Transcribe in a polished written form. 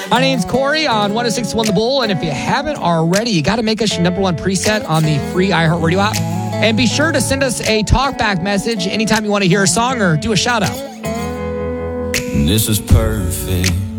My name's Corey on 106.1 The Bull, and if you haven't already, you got to make us your number one preset on the free iHeartRadio app. And be sure to send us a talkback message anytime you want to hear a song or do a shout-out. This is perfect.